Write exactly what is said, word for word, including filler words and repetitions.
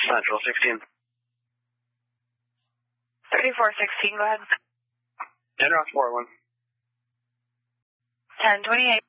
Central, sixteen. thirty-four sixteen, go ahead. ten Rock four one. ten twenty-eight.